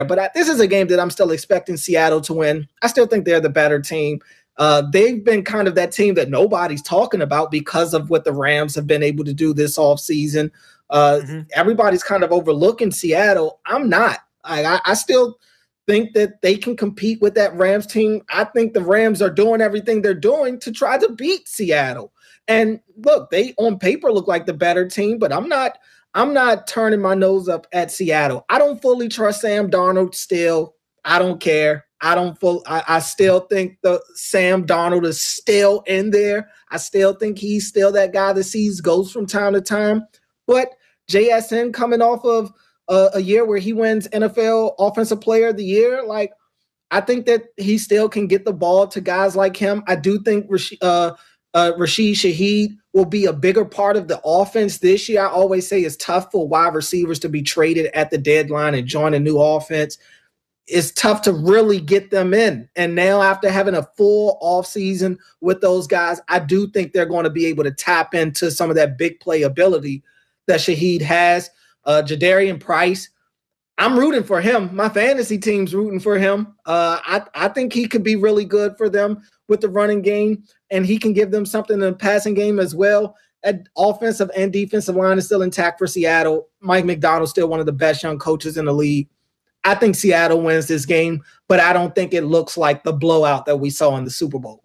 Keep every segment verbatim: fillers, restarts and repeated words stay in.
But I, this is a game that I'm still expecting Seattle to win. I still think they're the better team. Uh, they've been kind of that team that nobody's talking about because of what the Rams have been able to do this offseason. Uh, mm-hmm. Everybody's kind of overlooking Seattle. I'm not. I, I, I still think that they can compete with that Rams team. I think the Rams are doing everything they're doing to try to beat Seattle. And look, they on paper look like the better team, but I'm not I'm not turning my nose up at Seattle. I don't fully trust Sam Darnold still. I don't care. I don't full I, I still think the Sam Darnold is still in there. I still think he's still that guy that sees ghosts from time to time. But J S N coming off of a, a year where he wins N F L Offensive Player of the Year, like I think that he still can get the ball to guys like him. I do think uh, uh, Rashid Shaheed will be a bigger part of the offense this year. I always say it's tough for wide receivers to be traded at the deadline and join a new offense. It's tough to really get them in. And now after having a full offseason with those guys, I do think they're going to be able to tap into some of that big play ability that Shaheed has. Uh, Jadarian Price, I'm rooting for him. My fantasy team's rooting for him. Uh, I, I think he could be really good for them with the running game, and he can give them something in the passing game as well. At offensive and defensive line is still intact for Seattle. Mike Macdonald's still one of the best young coaches in the league. I think Seattle wins this game, but I don't think it looks like the blowout that we saw in the Super Bowl.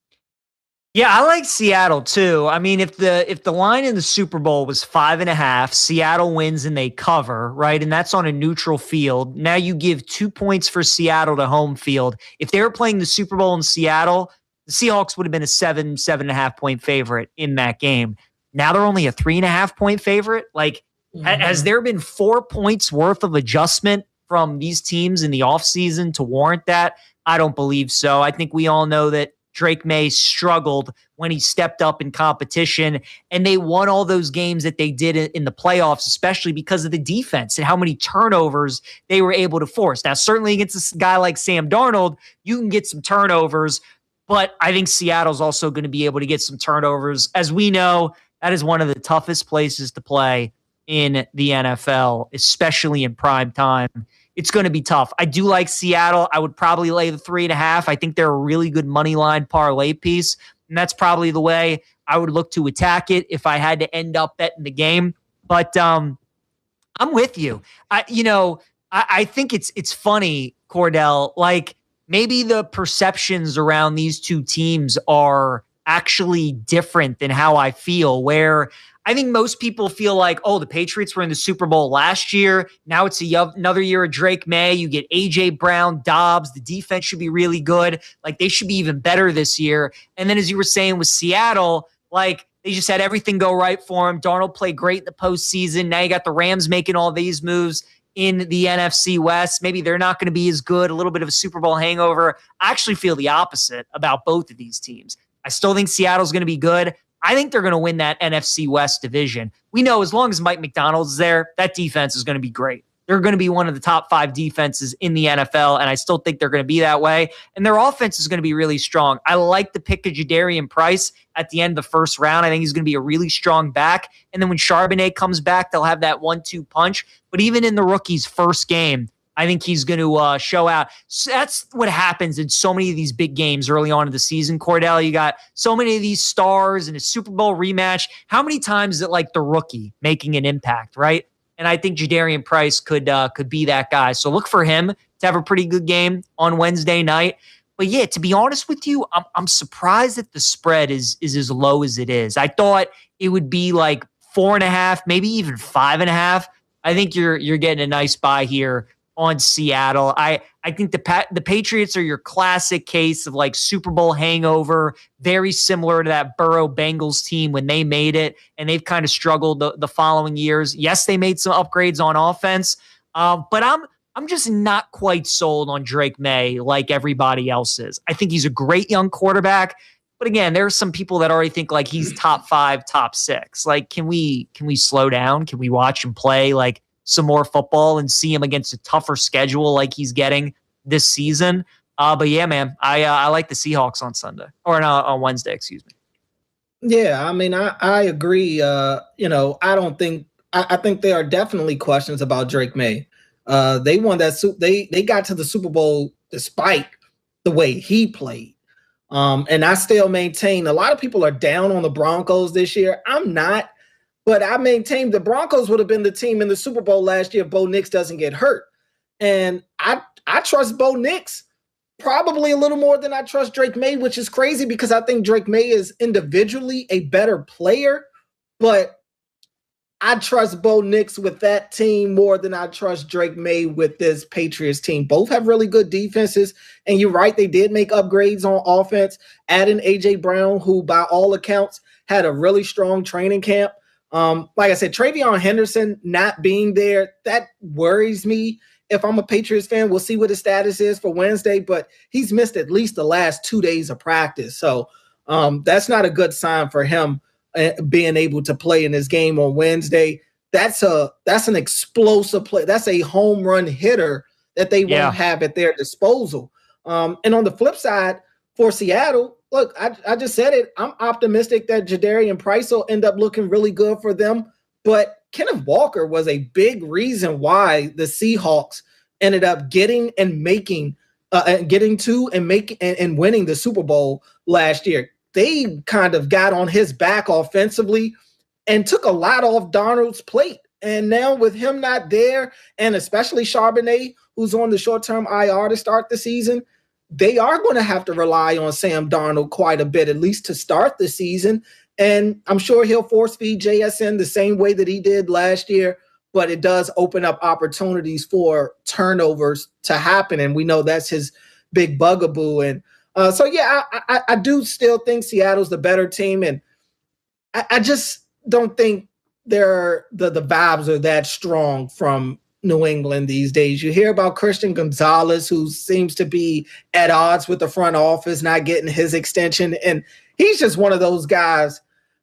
Yeah, I like Seattle too. I mean, if the if the line in the Super Bowl was five and a half, Seattle wins and they cover, right? And that's on a neutral field. Now you give two points for Seattle to home field. If they were playing the Super Bowl in Seattle, the Seahawks would have been a seven, seven and a half point favorite in that game. Now they're only a three and a half point favorite. Like, mm-hmm. has there been four points worth of adjustment from these teams in the offseason to warrant that? I don't believe so. I think we all know that Drake May struggled when he stepped up in competition, and they won all those games that they did in the playoffs, especially because of the defense and how many turnovers they were able to force. Now, certainly against a guy like Sam Darnold, you can get some turnovers, but I think Seattle's also going to be able to get some turnovers. As we know, that is one of the toughest places to play in the N F L, especially in prime time. It's going to be tough. I do like Seattle. I would probably lay the three and a half. I think they're a really good money line parlay piece, and that's probably the way I would look to attack it if I had to end up betting the game. But um, I'm with you. I, you know, I, I think it's it's funny, Cordell. Like maybe the perceptions around these two teams are actually different than how I feel. Where I think most people feel like, oh, the Patriots were in the Super Bowl last year. Now it's a, another year of Drake May. You get A J Brown, Dobbs. The defense should be really good. Like, they should be even better this year. And then, as you were saying with Seattle, like, they just had everything go right for him. Darnold played great in the postseason. Now you got the Rams making all these moves in the N F C West. Maybe they're not going to be as good. A little bit of a Super Bowl hangover. I actually feel the opposite about both of these teams. I still think Seattle's going to be good. I think they're going to win that N F C West division. We know as long as Mike Macdonald's there, that defense is going to be great. They're going to be one of the top five defenses in the N F L, and I still think they're going to be that way. And their offense is going to be really strong. I like the pick of Jadarian Price at the end of the first round. I think he's going to be a really strong back. And then when Charbonnet comes back, they'll have that one two punch. But even in the rookie's first game, I think he's going to uh, show out. So that's what happens in so many of these big games early on in the season, Cordell. You got so many of these stars in a Super Bowl rematch. How many times is it like the rookie making an impact, right? And I think Jadarian Price could uh, could be that guy. So look for him to have a pretty good game on Wednesday night. But yeah, to be honest with you, I'm I'm surprised that the spread is is as low as it is. I thought it would be like four and a half, maybe even five and a half. I think you're you're getting a nice buy here on Seattle. I, I think the pa- the Patriots are your classic case of like Super Bowl hangover, very similar to that Burrow Bengals team when they made it, and they've kind of struggled the, the following years. Yes, they made some upgrades on offense, uh, but I'm I'm just not quite sold on Drake May like everybody else is. I think he's a great young quarterback, but again, there are some people that already think like he's top five, top six. Like, can we can we slow down? Can we watch him play like some more football and see him against a tougher schedule like he's getting this season? Uh, but yeah, man, I uh, I like the Seahawks on Sunday or no, on Wednesday, excuse me. Yeah, I mean, I, I agree. Uh, you know, I don't think I, I think there are definitely questions about Drake May. Uh, they won that. They they got to the Super Bowl despite the way he played. Um, and I still maintain a lot of people are down on the Broncos this year. I'm not, but I maintain the Broncos would have been the team in the Super Bowl last year if Bo Nix doesn't get hurt. And I I trust Bo Nix probably a little more than I trust Drake May, which is crazy because I think Drake May is individually a better player, but I trust Bo Nix with that team more than I trust Drake May with this Patriots team. Both have really good defenses, and you're right, they did make upgrades on offense, adding A J Brown, who by all accounts had a really strong training camp. Um, like I said, Travion Henderson not being there, that worries me. If I'm a Patriots fan, we'll see what his status is for Wednesday, but he's missed at least the last two days of practice. So um, that's not a good sign for him uh, being able to play in this game on Wednesday. That's a that's an explosive play. That's a home run hitter that they yeah. won't have at their disposal. Um, and on the flip side, for Seattle, look, I, I just said it. I'm optimistic that Jadarian Price will end up looking really good for them, but Kenneth Walker was a big reason why the Seahawks ended up getting and making, uh, getting to and making and, and winning the Super Bowl last year. They kind of got on his back offensively and took a lot off Darnold's plate. And now with him not there, and especially Charbonnet, who's on the short-term I R to start the season, they are going to have to rely on Sam Darnold quite a bit, at least to start the season. And I'm sure he'll force feed J S N the same way that he did last year, but it does open up opportunities for turnovers to happen. And we know that's his big bugaboo. And uh, so, yeah, I, I, I do still think Seattle's the better team. And I, I just don't think they're, the, the vibes are that strong from New England these days. You hear about Christian Gonzalez, who seems to be at odds with the front office, not getting his extension. And he's just one of those guys.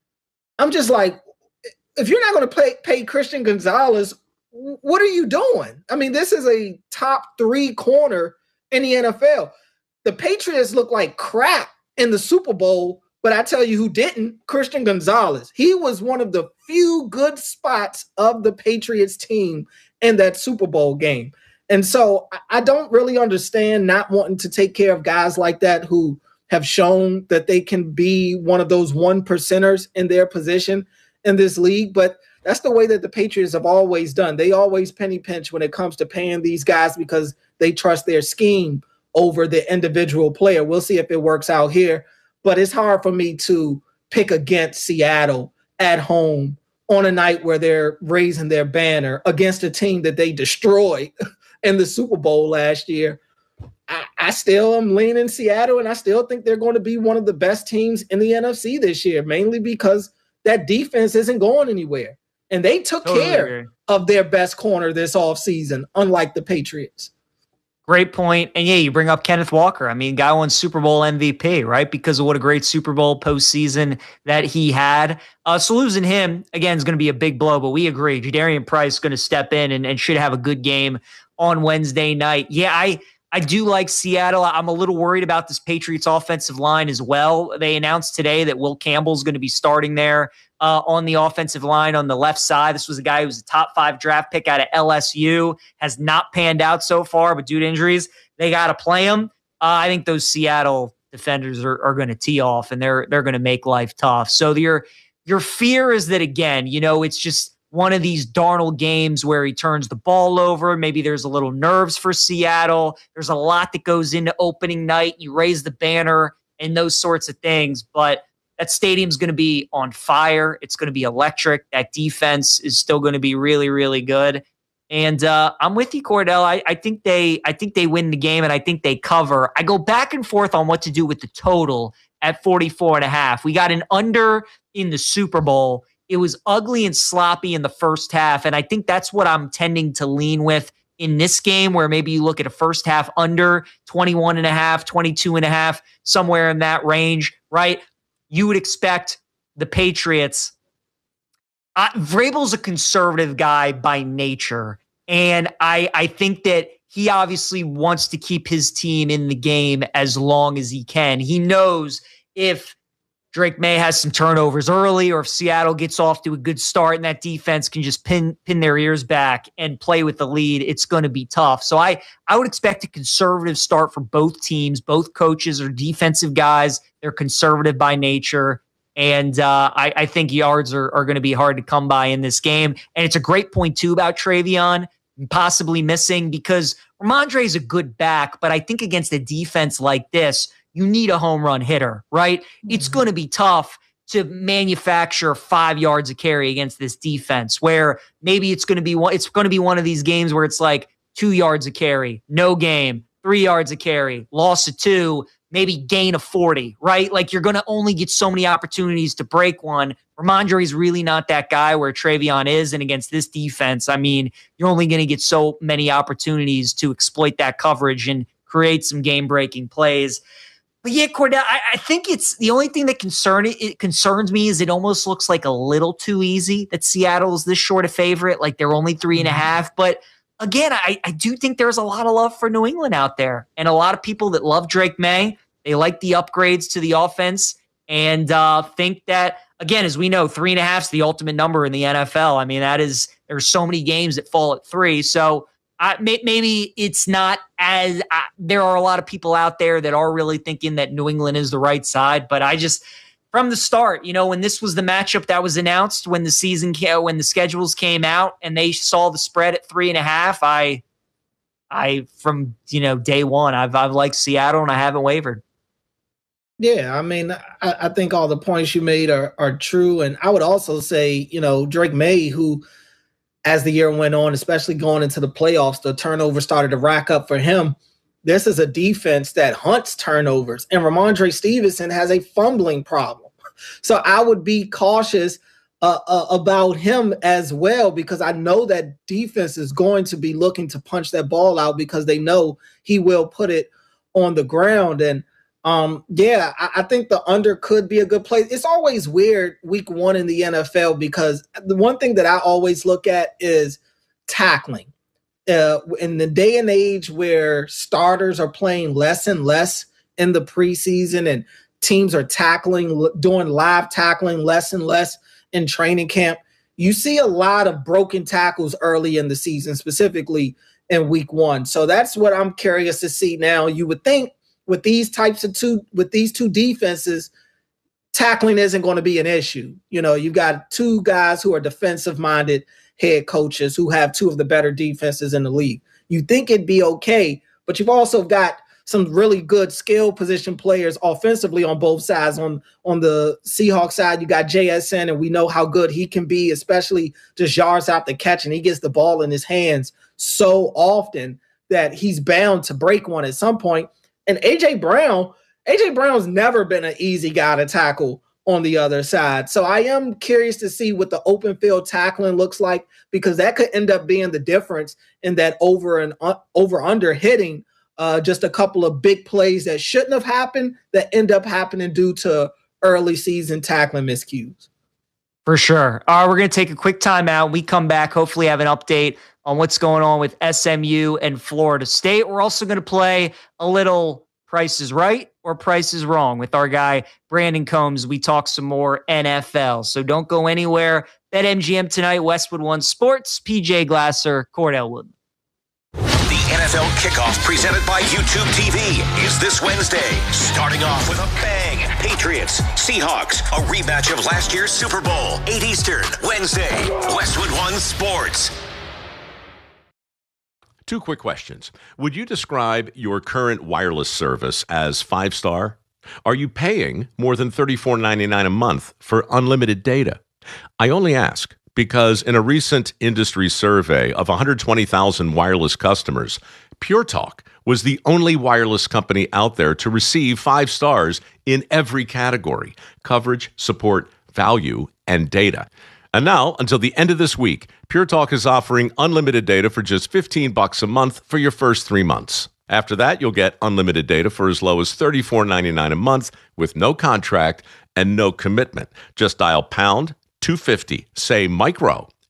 I'm just like, if you're not going to pay, pay Christian Gonzalez, what are you doing? I mean, this is a top three corner in the N F L. The Patriots look like crap in the Super Bowl, but I tell you who didn't, Christian Gonzalez. He was one of the few good spots of the Patriots team in that Super Bowl game. And so I don't really understand not wanting to take care of guys like that who have shown that they can be one of those one percenters in their position in this league. But that's the way that the Patriots have always done. They always penny pinch when it comes to paying these guys because they trust their scheme over the individual player. We'll see if it works out here. But it's hard for me to pick against Seattle at home on a night where they're raising their banner against a team that they destroyed in the Super Bowl last year. I, I still am leaning Seattle, and I still think they're going to be one of the best teams in the N F C this year, mainly because that defense isn't going anywhere. And they took totally care agree. of their best corner this offseason, unlike the Patriots. Great point. And yeah, you bring up Kenneth Walker. I mean, guy won Super Bowl M V P, right? Because of what a great Super Bowl postseason that he had. Uh, so losing him, again, is going to be a big blow, but we agree. Jadarian Price is going to step in and, and should have a good game on Wednesday night. Yeah, I I do like Seattle. I'm a little worried about this Patriots offensive line as well. They announced today that Will Campbell's going to be starting there uh, on the offensive line on the left side. This was a guy who was a top five draft pick out of L S U, has not panned out so far, but due to injuries, they got to play him. Uh, I think those Seattle defenders are, are going to tee off, and they're they're going to make life tough. So your your fear is that, again, you know, it's just one of these Darnold games where he turns the ball over. Maybe there's a little nerves for Seattle. There's a lot that goes into opening night. You raise the banner and those sorts of things. But that stadium's going to be on fire. It's going to be electric. That defense is still going to be really, really good. And uh, I'm with you, Cordell. I, I think they I think they win the game, and I think they cover. I go back and forth on what to do with the total at forty-four and a half. We got an under in the Super Bowl. It was ugly and sloppy in the first half, and I think that's what I'm tending to lean with in this game, where maybe you look at a first half under twenty-one and a half, twenty-two and a half, somewhere in that range, right? You would expect the Patriots. Uh, Vrabel's a conservative guy by nature, and I, I think that he obviously wants to keep his team in the game as long as he can. He knows if Drake May has some turnovers early, or if Seattle gets off to a good start and that defense can just pin pin their ears back and play with the lead, it's going to be tough. So I, I would expect a conservative start for both teams. Both coaches are defensive guys. They're conservative by nature. And uh, I, I think yards are, are going to be hard to come by in this game. And it's a great point, too, about Travion possibly missing, because Ramondre is a good back, but I think against a defense like this, you need a home run hitter, right? Mm-hmm. It's going to be tough to manufacture five yards a carry against this defense, where maybe it's going to be one, it's going to be one of these games where it's like two yards a carry, no game, three yards a carry, loss of two, maybe gain of forty, right? Like you're going to only get so many opportunities to break one. Ramondre is really not that guy where Travion is. And against this defense, I mean, you're only going to get so many opportunities to exploit that coverage and create some game-breaking plays. But yeah, Cordell, I, I think it's the only thing that concern it concerns me is it almost looks like a little too easy that Seattle is this short a favorite. Like they're only three and a half. But again, I, I do think there's a lot of love for New England out there, and a lot of people that love Drake May. They like the upgrades to the offense, and uh, think that, again, as we know, three and a half is the ultimate number in the N F L. I mean, that is, there's so many games that fall at three. So Uh, may, maybe it's not as uh, there are a lot of people out there that are really thinking that New England is the right side. But I just, from the start, you know, when this was the matchup that was announced, when the season came, when the schedules came out and they saw the spread at three and a half, I, I, from, you know, day one, I've, I've liked Seattle and I haven't wavered. Yeah, I mean, I, I think all the points you made are, are true. And I would also say, you know, Drake May, who, as the year went on, especially going into the playoffs, the turnover started to rack up for him. This is a defense that hunts turnovers, and Ramondre Stevenson has a fumbling problem. So I would be cautious uh, uh, about him as well, because I know that defense is going to be looking to punch that ball out because they know he will put it on the ground. And Um, yeah, I, I think the under could be a good play. It's always weird week one in the N F L, because the one thing that I always look at is tackling. Uh, in the day and age where starters are playing less and less in the preseason and teams are tackling, doing live tackling less and less in training camp, you see a lot of broken tackles early in the season, specifically in week one. So that's what I'm curious to see now. You would think, with these types of two, with these two defenses, tackling isn't going to be an issue. You know, you've got two guys who are defensive-minded head coaches who have two of the better defenses in the league. You think it'd be okay, but you've also got some really good skill position players offensively on both sides. On, on the Seahawks side, you got J S N, and we know how good he can be, especially just yards out the catch, and he gets the ball in his hands so often that he's bound to break one at some point. And A J Brown, A J Brown's never been an easy guy to tackle on the other side. So I am curious to see what the open field tackling looks like, because that could end up being the difference in that over and uh, over under hitting uh, just a couple of big plays that shouldn't have happened that end up happening due to early season tackling miscues. For sure. All right, we're going to take a quick timeout. We come back, hopefully have an update on what's going on with S M U and Florida State. We're also going to play a little Price is Right or Price is Wrong with our guy, Brandon Combs. We talk some more N F L. So don't go anywhere. BetMGM tonight, Westwood One Sports, P J Glasser, Cordell Wood. The N F L kickoff presented by YouTube T V is this Wednesday. Starting off with a bang. Patriots, Seahawks, a rematch of last year's Super Bowl. eight Eastern, Wednesday. Westwood One Sports. Two quick questions. Would you describe your current wireless service as five-star? Are you paying more than thirty-four ninety-nine a month for unlimited data? I only ask because in a recent industry survey of one hundred twenty thousand wireless customers, Pure Talk was the only wireless company out there to receive five stars in every category: coverage, support, value, and data. And now, until the end of this week, Pure Talk is offering unlimited data for just fifteen bucks a month for your first three months. After that, you'll get unlimited data for as low as thirty-four ninety-nine a month with no contract and no commitment. Just dial pound two fifty, say micro,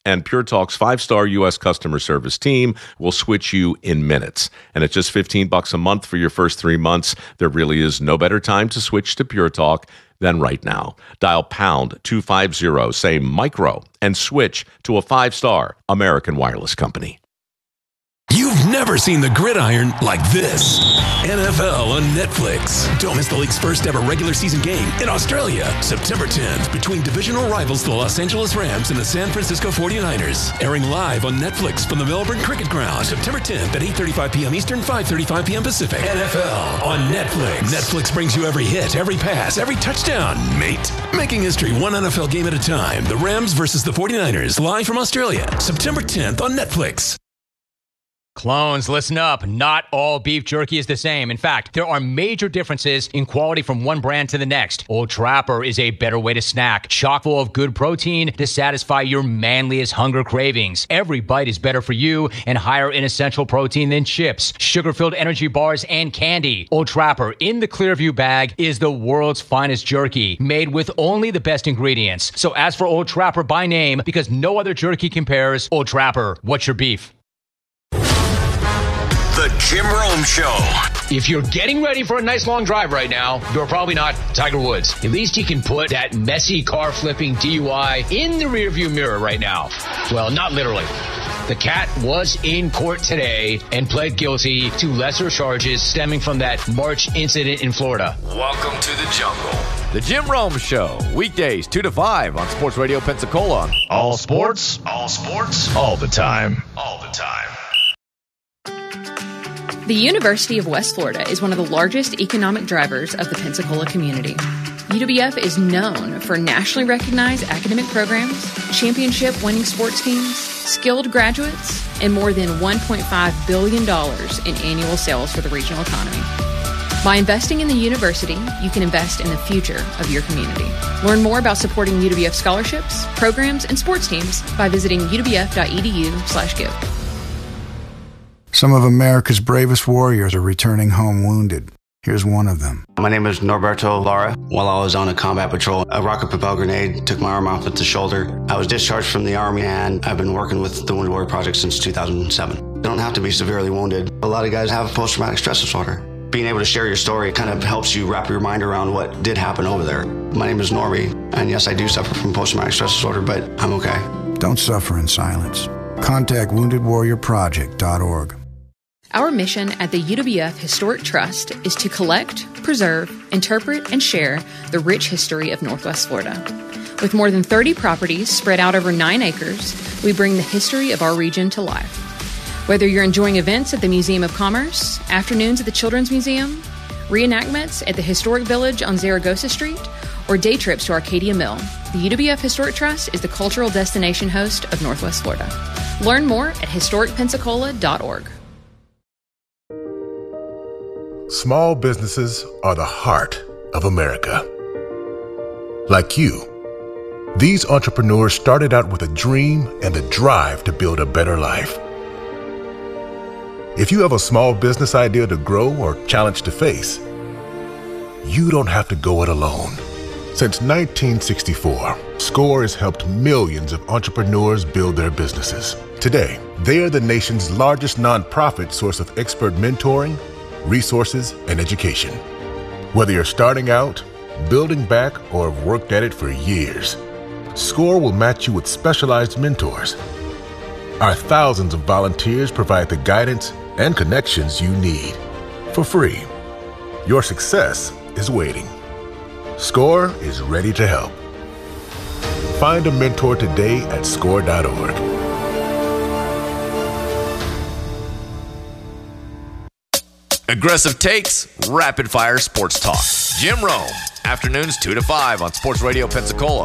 And Pure Talk's five-star U S customer service team will switch you in minutes. And at just fifteen bucks a month for your first three months, there really is no better time to switch to Pure Talk than right now. Dial pound two fifty, say micro, and switch to a five-star American Wireless company. You've never seen the gridiron like this. N F L on Netflix. Don't miss the league's first ever regular season game in Australia, September tenth, between divisional rivals the Los Angeles Rams and the San Francisco forty-niners. Airing live on Netflix from the Melbourne Cricket Ground, September tenth at eight thirty-five p.m. Eastern, five thirty-five p.m. Pacific. N F L on Netflix. Netflix brings you every hit, every pass, every touchdown, mate. Making history one N F L game at a time. The Rams versus the forty-niners, live from Australia, September tenth on Netflix. Clones, listen up. Not all beef jerky is the same. In fact, there are major differences in quality from one brand to the next. Old Trapper is a better way to snack, chock full of good protein to satisfy your manliest hunger cravings. Every bite is better for you and higher in essential protein than chips, sugar-filled energy bars, and candy. Old Trapper in the Clearview bag is the world's finest jerky, made with only the best ingredients. So ask for Old Trapper by name because no other jerky compares. Old Trapper, what's your beef? The Jim Rome Show. If you're getting ready for a nice long drive right now, you're probably not Tiger Woods. At least he can put that messy car flipping D U I in the rearview mirror right now. Well, not literally. The cat was in court today and pled guilty to lesser charges stemming from that March incident in Florida. Welcome to the jungle. The Jim Rome Show, weekdays two to five on Sports Radio Pensacola. All sports, all sports, all the time. all the time. The University of West Florida is one of the largest economic drivers of the Pensacola community. U W F is known for nationally recognized academic programs, championship-winning sports teams, skilled graduates, and more than one point five billion dollars in annual sales for the regional economy. By investing in the university, you can invest in the future of your community. Learn more about supporting U W F scholarships, programs, and sports teams by visiting u w f dot e d u slash give. Some of America's bravest warriors are returning home wounded. Here's one of them. My name is Norberto Lara. While I was on a combat patrol, a rocket propelled grenade took my arm off at the shoulder. I was discharged from the Army, and I've been working with the Wounded Warrior Project since two thousand seven. You don't have to be severely wounded. A lot of guys have post-traumatic stress disorder. Being able to share your story kind of helps you wrap your mind around what did happen over there. My name is Norby, and yes, I do suffer from post-traumatic stress disorder, but I'm okay. Don't suffer in silence. Contact wounded warrior project dot org. Our mission at the U W F Historic Trust is to collect, preserve, interpret, and share the rich history of Northwest Florida. With more than thirty properties spread out over nine acres, we bring the history of our region to life. Whether you're enjoying events at the Museum of Commerce, afternoons at the Children's Museum, reenactments at the Historic Village on Zaragoza Street, or day trips to Arcadia Mill, the U W F Historic Trust is the cultural destination host of Northwest Florida. Learn more at historic pensacola dot org. Small businesses are the heart of America. Like you, these entrepreneurs started out with a dream and the drive to build a better life. If you have a small business idea to grow or challenge to face, you don't have to go it alone. Since nineteen sixty-four, SCORE has helped millions of entrepreneurs build their businesses. Today, they are the nation's largest nonprofit source of expert mentoring, resources, and education. Whether you're starting out, building back, or have worked at it for years, SCORE will match you with specialized mentors. Our thousands of volunteers provide the guidance and connections you need for free. Your success is waiting. SCORE is ready to help. Find a mentor today at score dot org. Aggressive takes, rapid fire sports talk. Jim Rome, afternoons two to five on Sports Radio Pensacola.